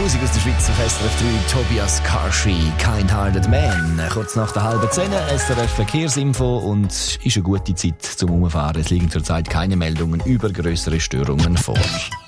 Musik aus der Schweiz auf SRF 3, Tobias Karshi, Kind-Hearted Man. Kurz nach der 9:30, SRF Verkehrsinfo und ist eine gute Zeit zum Umfahren. Es liegen zurzeit keine Meldungen über grössere Störungen vor.